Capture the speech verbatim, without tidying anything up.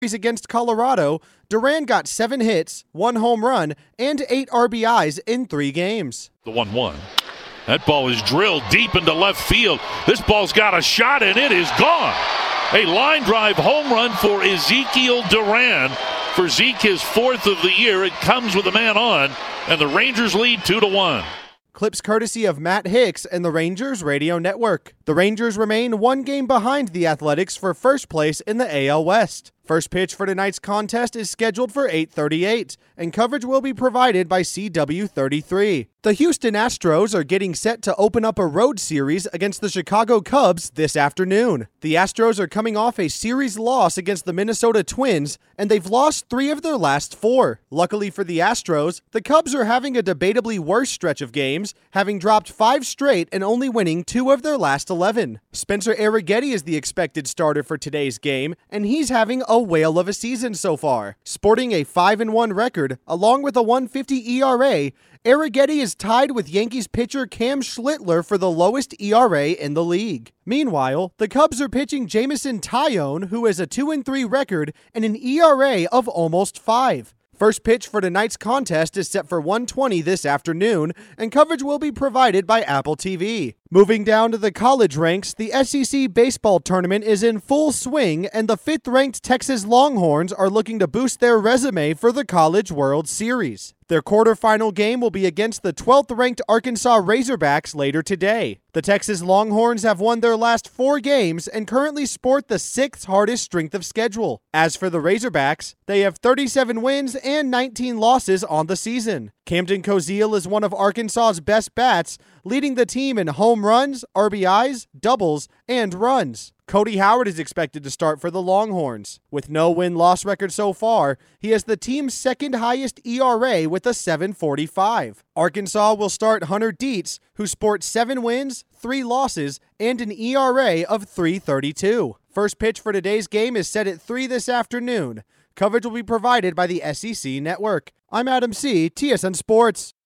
Against Colorado, Duran got seven hits, one home run, and eight R B Is in three games. The one one. That ball is drilled deep into left field. This ball's got a shot and it is gone. A line drive home run for Ezekiel Duran. For Zeke, his fourth of the year. It comes with a man on, and the Rangers lead two to one. Clips courtesy of Matt Hicks and the Rangers Radio Network. The Rangers remain one game behind the Athletics for first place in the A L West. First pitch for tonight's contest is scheduled for eight thirty-eight, and coverage will be provided by C W thirty-three. The Houston Astros are getting set to open up a road series against the Chicago Cubs this afternoon. The Astros are coming off a series loss against the Minnesota Twins, and they've lost three of their last four. Luckily for the Astros, the Cubs are having a debatably worse stretch of games, having dropped five straight and only winning two of their last eleven. Spencer Arrighetti is the expected starter for today's game, and he's having a whale of a season so far. Sporting a five and one record, along with a one fifty E R A, Arrighetti is tied with Yankees pitcher Cam Schlittler for the lowest E R A in the league. Meanwhile, the Cubs are pitching Jameson Taillon, who has a two and three record and an E R A of almost five. First pitch for tonight's contest is set for one twenty this afternoon, and coverage will be provided by Apple T V. Moving down to the college ranks, the S E C baseball tournament is in full swing, and the fifth-ranked Texas Longhorns are looking to boost their resume for the College World Series. Their quarterfinal game will be against the twelfth-ranked Arkansas Razorbacks later today. The Texas Longhorns have won their last four games and currently sport the sixth hardest strength of schedule. As for the Razorbacks, they have thirty-seven wins and nineteen losses on the season. Camden Koziel is one of Arkansas's best bats, leading the team in home runs, R B Is, doubles, and runs. Cody Howard is expected to start for the Longhorns. With no win-loss record so far, he has the team's second highest E R A with a seven forty-five. Arkansas will start Hunter Dietz, who sports seven wins, three losses, and an E R A of three thirty-two. First pitch for today's game is set at three this afternoon. Coverage will be provided by the S E C Network. I'm Adam C., T S N Sports.